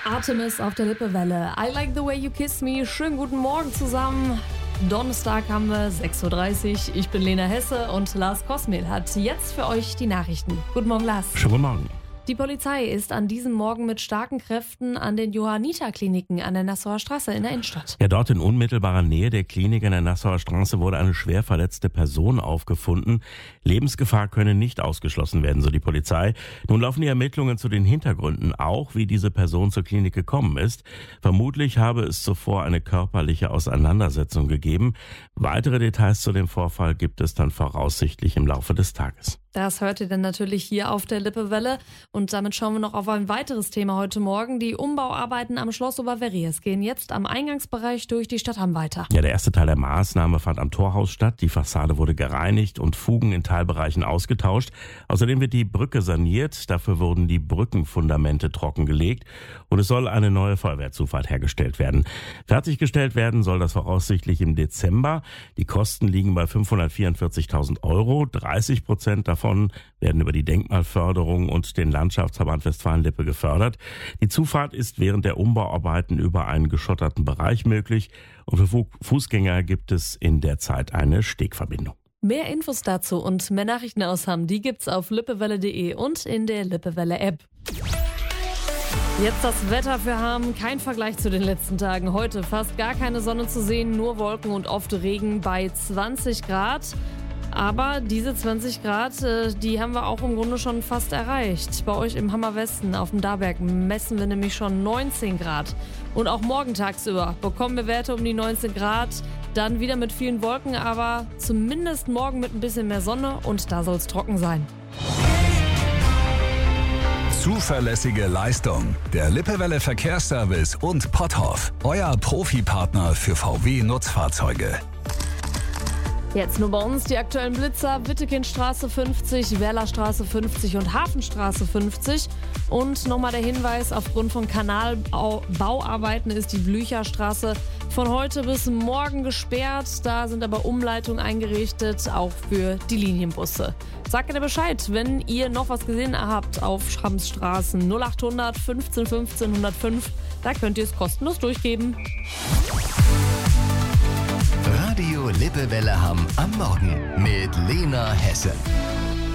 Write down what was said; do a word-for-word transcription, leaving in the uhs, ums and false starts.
Artemis auf der Lippewelle. I like the way you kiss me. Schönen guten Morgen zusammen. Donnerstag haben wir sechs Uhr dreißig. Ich bin Lena Hesse und Lars Kosmil hat jetzt für euch die Nachrichten. Guten Morgen, Lars. Schönen guten Morgen. Die Polizei ist an diesem Morgen mit starken Kräften an den Johanniter-Kliniken an der Nassauer Straße in der Innenstadt. Ja, dort in unmittelbarer Nähe der Klinik an der Nassauer Straße wurde eine schwer verletzte Person aufgefunden. Lebensgefahr könne nicht ausgeschlossen werden, so die Polizei. Nun laufen die Ermittlungen zu den Hintergründen, auch wie diese Person zur Klinik gekommen ist. Vermutlich habe es zuvor eine körperliche Auseinandersetzung gegeben. Weitere Details zu dem Vorfall gibt es dann voraussichtlich im Laufe des Tages. Das hört ihr dann natürlich hier auf der Lippewelle. Und damit schauen wir noch auf ein weiteres Thema heute Morgen. Die Umbauarbeiten am Schloss Oberverries gehen jetzt am Eingangsbereich durch die Stadthamm weiter. Ja, der erste Teil der Maßnahme fand am Torhaus statt. Die Fassade wurde gereinigt und Fugen in Teilbereichen ausgetauscht. Außerdem wird die Brücke saniert. Dafür wurden die Brückenfundamente trockengelegt. Und es soll eine neue Feuerwehrzufahrt hergestellt werden. Fertiggestellt werden soll das voraussichtlich im Dezember. Die Kosten liegen bei fünfhundertvierundvierzigtausend Euro. dreißig Prozent davon Davon werden über die Denkmalförderung und den Landschaftsverband Westfalen-Lippe gefördert. Die Zufahrt ist während der Umbauarbeiten über einen geschotterten Bereich möglich und für Fußgänger gibt es in der Zeit eine Stegverbindung. Mehr Infos dazu und mehr Nachrichten aus Hamm, die gibt's auf lippewelle punkt de und in der Lippewelle-App. Jetzt das Wetter für Hamm, kein Vergleich zu den letzten Tagen. Heute fast gar keine Sonne zu sehen, nur Wolken und oft Regen bei zwanzig Grad. Aber diese zwanzig Grad, die haben wir auch im Grunde schon fast erreicht. Bei euch im Hammerwesten auf dem Darberg messen wir nämlich schon neunzehn Grad. Und auch morgen tagsüber bekommen wir Werte um die neunzehn Grad. Dann wieder mit vielen Wolken, aber zumindest morgen mit ein bisschen mehr Sonne und da soll es trocken sein. Zuverlässige Leistung. Der Lippewelle Verkehrsservice und Potthoff. Euer Profipartner für V W-Nutzfahrzeuge. Jetzt nur bei uns die aktuellen Blitzer: Wittekindstraße fünfzig, Werlerstraße fünfzig und Hafenstraße fünfzig. Und nochmal der Hinweis, aufgrund von Kanalbauarbeiten ist die Blücherstraße von heute bis morgen gesperrt. Da sind aber Umleitungen eingerichtet, auch für die Linienbusse. Sagt ihr Bescheid, wenn ihr noch was gesehen habt auf Schrammsstraßen. null achthundert fünfzehn fünfzehn hundertfünf, da könnt ihr es kostenlos durchgeben. Radio Lippewelle Hamm am Morgen mit Lena Hesse.